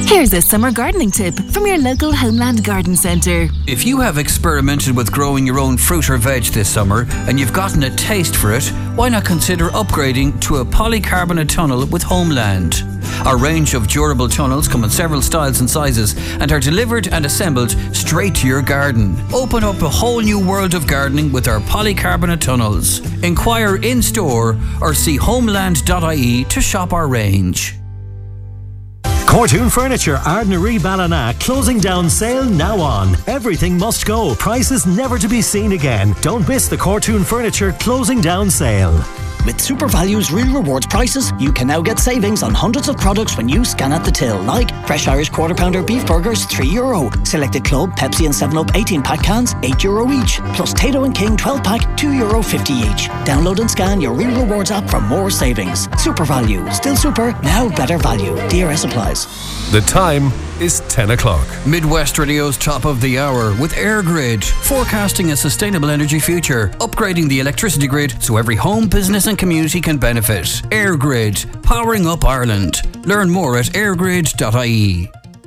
Here's a summer gardening tip from your local Homeland Garden Centre. If you have experimented with growing your own fruit or veg this summer and you've gotten a taste for it, why not consider upgrading to a polycarbonate tunnel with Homeland? Our range of durable tunnels come in several styles and sizes and are delivered and assembled straight to your garden. Open up a whole new world of gardening with our polycarbonate tunnels. Inquire in-store or see homeland.ie to shop our range. Cortoon Furniture, Ardnaree Ballina, closing down sale now on. Everything must go. Prices never to be seen again. Don't miss the Cortoon Furniture closing down sale. With Super Value's Real Rewards prices, you can now get savings on hundreds of products when you scan at the till, like fresh Irish quarter pounder beef burgers, €3. Selected Club, Pepsi and 7up 18-pack cans, €8 each. Plus Tato and King 12-pack, €2.50 each. Download and scan your Real Rewards app for more savings. Super Value, still super, now better value. DRS applies. The time is 10 o'clock. Midwest Radio's top of the hour with EirGrid, forecasting a sustainable energy future, upgrading the electricity grid so every home, business and community can benefit. EirGrid, powering up Ireland. Learn more at eirgrid.ie.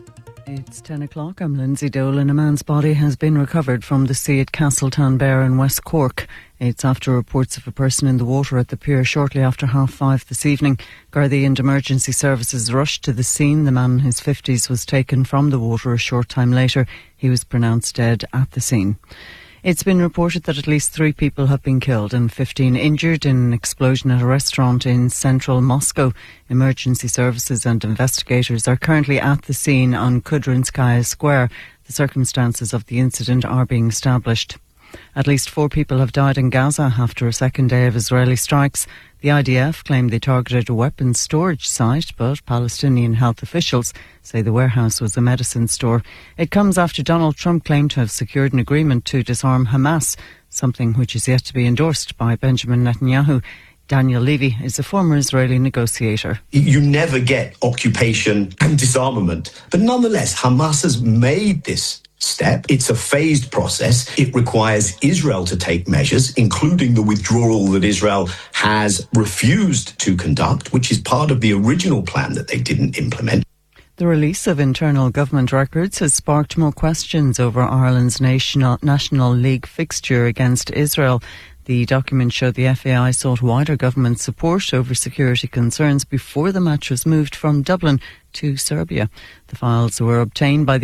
It's 10 o'clock. I'm Lindsay Dolan. A man's body has been recovered from the sea at Castletownbere in West Cork. It's after reports of a person in the water at the pier shortly after 5:30 this evening. Gardaí and emergency services rushed to the scene. The man in his 50s was taken from the water a short time later. He was pronounced dead at the scene. It's been reported that at least 3 people have been killed and 15 injured in an explosion at a restaurant in central Moscow. Emergency services and investigators are currently at the scene on Kudrinskaya Square. The circumstances of the incident are being established. At least 4 people have died in Gaza after a second day of Israeli strikes. The IDF claimed they targeted a weapons storage site, but Palestinian health officials say the warehouse was a medicine store. It comes after Donald Trump claimed to have secured an agreement to disarm Hamas, something which is yet to be endorsed by Benjamin Netanyahu. Daniel Levy is a former Israeli negotiator. You never get occupation and disarmament, but nonetheless, Hamas has made this step. It's a phased process. It requires Israel to take measures, including the withdrawal that Israel has refused to conduct, which is part of the original plan that they didn't implement. The release of internal government records has sparked more questions over Ireland's National League fixture against Israel. The documents show the FAI sought wider government support over security concerns before the match was moved from Dublin to Serbia. The files were obtained by the